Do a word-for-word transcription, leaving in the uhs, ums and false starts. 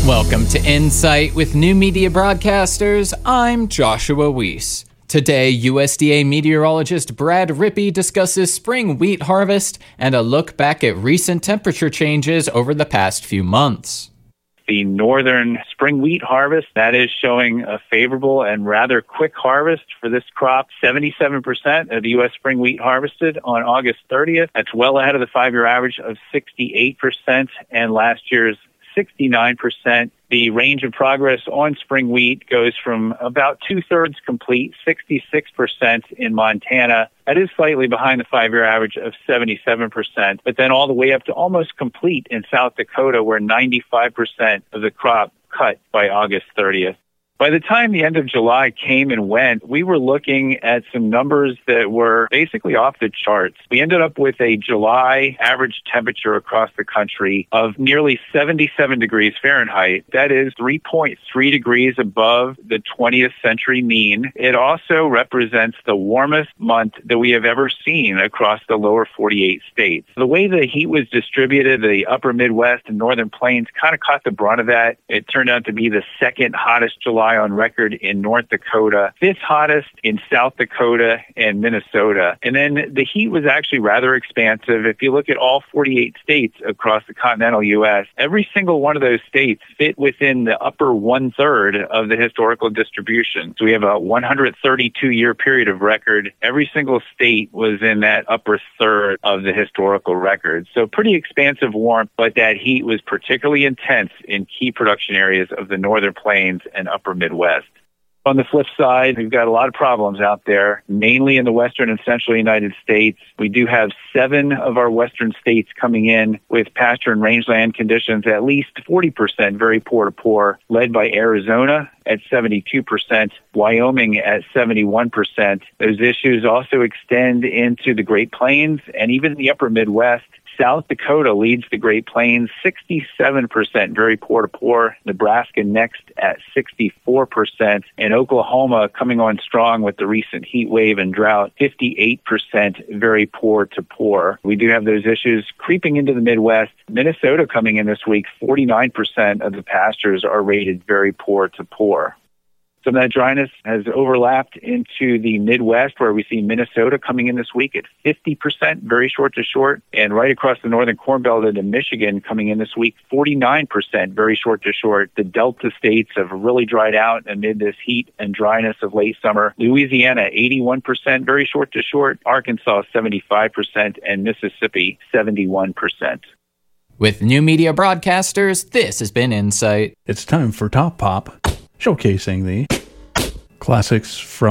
Welcome to Insight with New Media Broadcasters. I'm Joshua Weiss. Today, U S D A meteorologist Brad Rippey discusses spring wheat harvest and a look back at recent temperature changes over the past few months. The northern spring wheat harvest, that is showing a favorable and rather quick harvest for this crop. seventy-seven percent of the U S spring wheat harvested on August thirtieth. That's well ahead of the five-year average of sixty-eight percent and last year's sixty-nine percent. The range of progress on spring wheat goes from about two-thirds complete, sixty-six percent in Montana. That is slightly behind the five-year average of seventy-seven percent, but then all the way up to almost complete in South Dakota, where ninety-five percent of the crop cut by August thirtieth. By the time the end of July came and went, we were looking at some numbers that were basically off the charts. We ended up with a July average temperature across the country of nearly seventy-seven degrees Fahrenheit. That is three point three degrees above the twentieth century mean. It also represents the warmest month that we have ever seen across the lower forty-eight states. The way the heat was distributed, the upper Midwest and northern plains kind of caught the brunt of that. It turned out to be the second hottest July on record in North Dakota, fifth hottest in South Dakota and Minnesota. And then the heat was actually rather expansive. If you look at all forty-eight states across the continental U S, every single one of those states fit within the upper one-third of the historical distribution. So we have a one hundred thirty-two year period of record. Every single state was in that upper third of the historical record. So pretty expansive warmth, but that heat was particularly intense in key production areas of the northern plains and upper Midwest. On the flip side, we've got a lot of problems out there, mainly in the western and central United States. We do have seven of our western states coming in with pasture and rangeland conditions at least forty percent very poor to poor, led by Arizona at seventy-two percent, Wyoming at seventy-one percent. Those issues also extend into the Great Plains and even the upper Midwest. South Dakota leads the Great Plains, sixty-seven percent very poor to poor. Nebraska next at sixty-four percent. And Oklahoma coming on strong with the recent heat wave and drought, fifty-eight percent very poor to poor. We do have those issues creeping into the Midwest. Minnesota coming in this week, forty-nine percent of the pastures are rated very poor to poor. Some of that dryness has overlapped into the Midwest, where we see Minnesota coming in this week at fifty percent, very short to short, and right across the northern Corn Belt into Michigan coming in this week, forty-nine percent, very short to short. The Delta states have really dried out amid this heat and dryness of late summer. Louisiana, eighty-one percent, very short to short. Arkansas, seventy-five percent, and Mississippi, seventy-one percent. With New Media Broadcasters, this has been Insight. It's time for Top Pop, showcasing the classics from